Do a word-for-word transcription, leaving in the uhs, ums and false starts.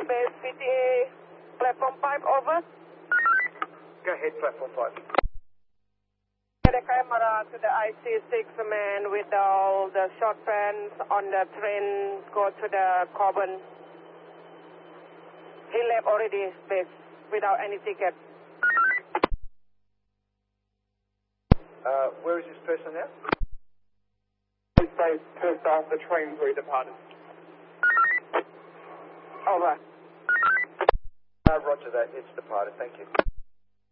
base P T A, platform five, over. Go ahead, platform five. The camera to the I C six man with all the short pants on the train go to the Coburn. He left already space without any ticket. Uh, where is this person now? Please say first off the train's redeparted. Over. Uh, roger that, it's departed, thank you.